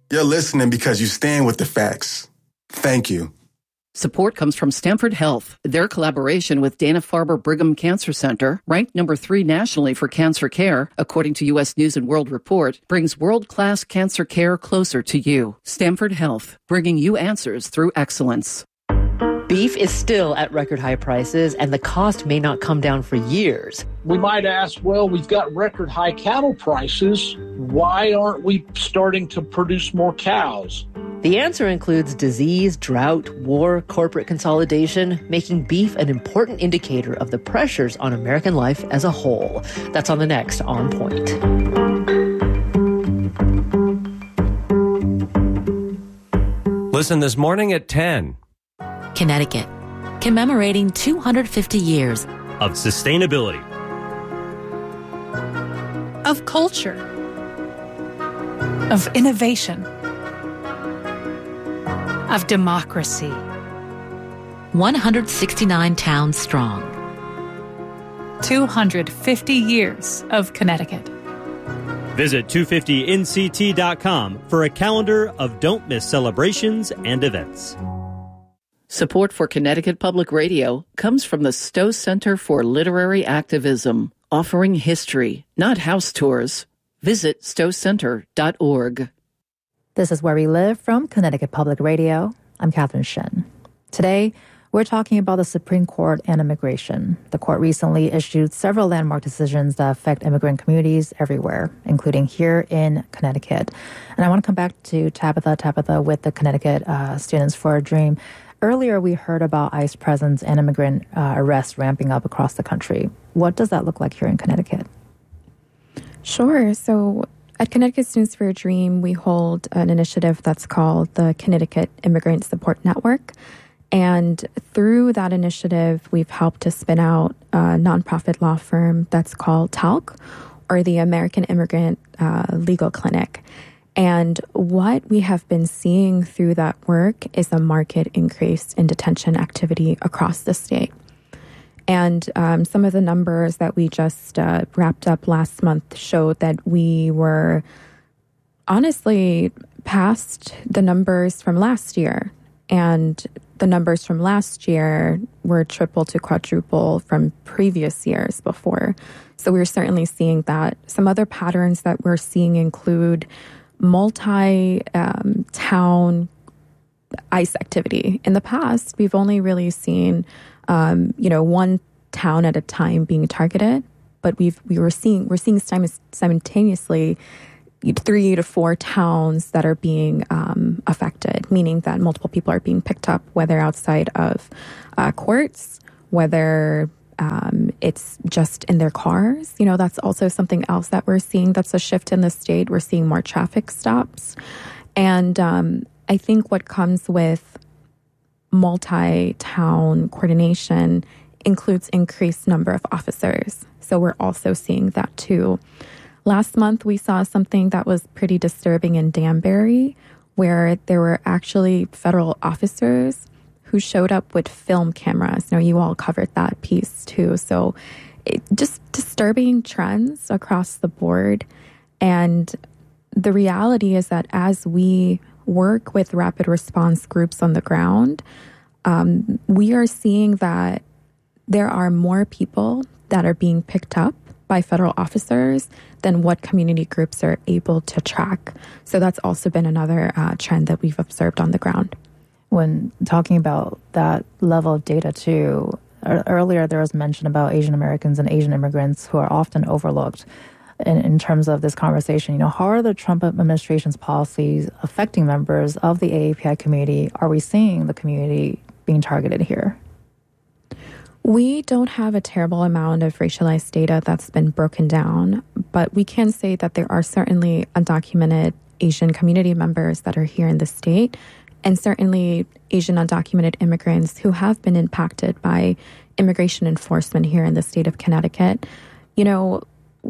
You're listening because you stand with the facts. Thank you. Support comes from Stanford Health. Their collaboration with Dana-Farber Brigham Cancer Center, ranked number 3 nationally for cancer care, according to U.S. News & World Report, brings world-class cancer care closer to you. Stanford Health, bringing you answers through excellence. Beef is still at record high prices, and the cost may not come down for years. We might ask, well, we've got record high cattle prices. Why aren't we starting to produce more cows? The answer includes disease, drought, war, corporate consolidation, making beef an important indicator of the pressures on American life as a whole. That's on the next On Point. Listen this morning at 10. Connecticut, commemorating 250 years of sustainability, of culture, of innovation, of democracy. 169 towns strong. 250 years of Connecticut. Visit 250nct.com for a calendar of don't miss celebrations and events. Support for Connecticut Public Radio comes from the Stowe Center for Literary Activism, offering history, not house tours. Visit stowecenter.org. This is Where We Live from Connecticut Public Radio. I'm Catherine Shen. Today, we're talking about the Supreme Court and immigration. The court recently issued several landmark decisions that affect immigrant communities everywhere, including here in Connecticut. And I want to come back to Tabitha with the Connecticut Students for a Dream. Earlier, we heard about ICE presence and immigrant arrests ramping up across the country. What does that look like here in Connecticut? Sure. So at Connecticut Students for a Dream, we hold an initiative that's called the Connecticut Immigrant Support Network. And through that initiative, we've helped to spin out a nonprofit law firm that's called TALC, or the American Immigrant Legal Clinic. And what we have been seeing through that work is a marked increase in detention activity across the state. And some of the numbers that we just wrapped up last month showed that we were honestly past the numbers from last year. And the numbers from last year were triple to quadruple from previous years before. So we're certainly seeing that. Some other patterns that we're seeing include multi-town ICE activity. In the past, we've only really seen, one town at a time being targeted, but we're seeing simultaneously 3 to 4 towns that are being affected, meaning that multiple people are being picked up, whether outside of courts, whether it's just in their cars. That's also something else that we're seeing. That's a shift in the state. We're seeing more traffic stops. And I think what comes with multi-town coordination includes increased number of officers. So we're also seeing that too. Last month, we saw something that was pretty disturbing in Danbury, where there were actually federal officers who showed up with film cameras. You all covered that piece too. So just disturbing trends across the board. And the reality is that as we work with rapid response groups on the ground, we are seeing that there are more people that are being picked up by federal officers than what community groups are able to track. So that's also been another trend that we've observed on the ground. When talking about that level of data too, earlier there was mention about Asian Americans and Asian immigrants who are often overlooked in terms of this conversation. How are the Trump administration's policies affecting members of the AAPI community? Are we seeing the community being targeted here? We don't have a terrible amount of racialized data that's been broken down, but we can say that there are certainly undocumented Asian community members that are here in the state, and certainly Asian undocumented immigrants who have been impacted by immigration enforcement here in the state of Connecticut. In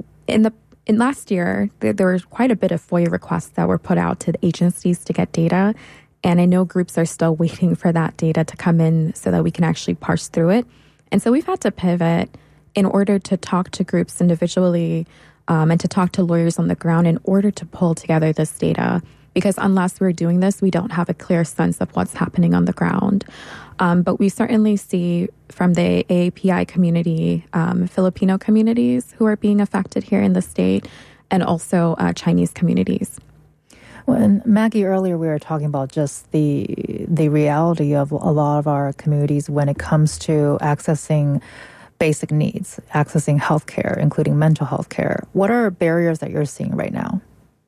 last year, there were quite a bit of FOIA requests that were put out to the agencies to get data, and I know groups are still waiting for that data to come in so that we can actually parse through it. And so we've had to pivot in order to talk to groups individually and to talk to lawyers on the ground in order to pull together this data. because unless we're doing this, we don't have a clear sense of what's happening on the ground. But we certainly see from the AAPI community, Filipino communities who are being affected here in the state, and also Chinese communities. Well, and Maggie, earlier we were talking about just the reality of a lot of our communities when it comes to accessing basic needs, accessing healthcare, including mental health care. What are barriers that you're seeing right now?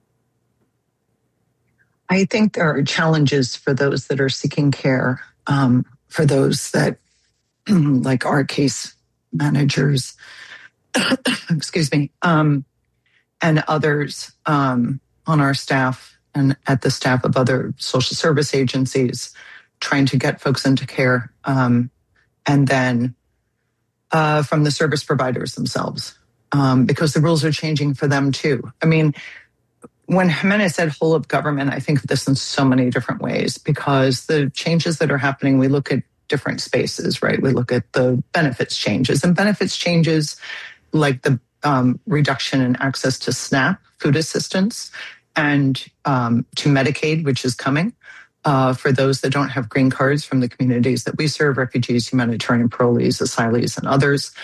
I think there are challenges for those that are seeking care, for those that, like our case managers, excuse me, and others on our staff and at the staff of other social service agencies, trying to get folks into care, and then from the service providers themselves, because the rules are changing for them too. I mean, when Jimenez said whole of government, I think of this in so many different ways, because the changes that are happening, we look at different spaces, right? We look at the benefits changes, and benefits changes like the reduction in access to SNAP, food assistance, and to Medicaid, which is coming for those that don't have green cards from the communities that we serve, refugees, humanitarian parolees, asylees, and others.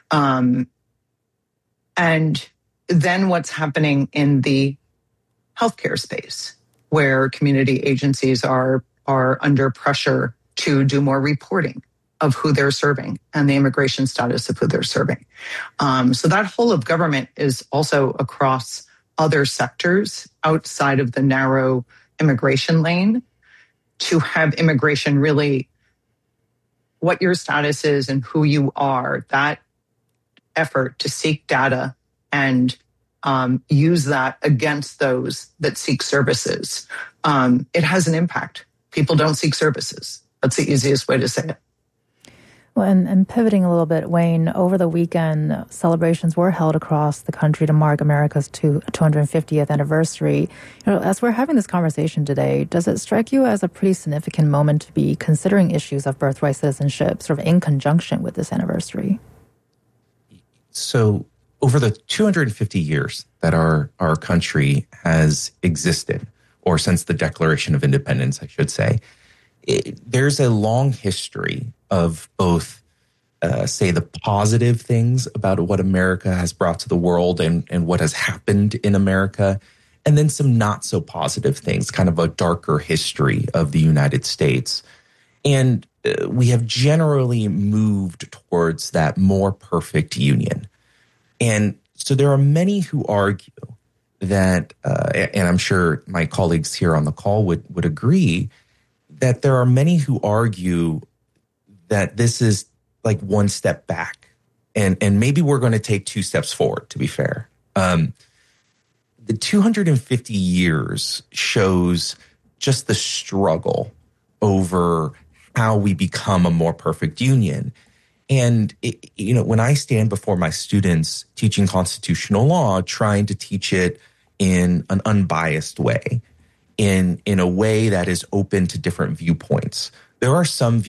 And then what's happening in the healthcare space, where community agencies are under pressure to do more reporting of who they're serving and the immigration status of who they're serving. So that whole of government is also across other sectors outside of the narrow immigration lane, to have immigration really what your status is and who you are, that effort to seek data and use that against those that seek services. It has an impact. People don't seek services. That's the easiest way to say it. Well, and pivoting a little bit, Wayne, over the weekend, celebrations were held across the country to mark America's 250th anniversary. You know, as we're having this conversation today, does it strike you as a pretty significant moment to be considering issues of birthright citizenship sort of in conjunction with this anniversary? So over the 250 years that our country has existed, or since the Declaration of Independence, I should say, there's a long history of both, say, the positive things about what America has brought to the world and what has happened in America, and then some not so positive things, kind of a darker history of the United States. And we have generally moved towards that more perfect union. And so there are many who argue that, and I'm sure my colleagues here on the call would agree, that there are many who argue that this is like one step back. And maybe we're going to take two steps forward, to be fair. The 250 years shows just the struggle over how we become a more perfect union. And, when I stand before my students teaching constitutional law, trying to teach it in an unbiased way, in a way that is open to different viewpoints, there are some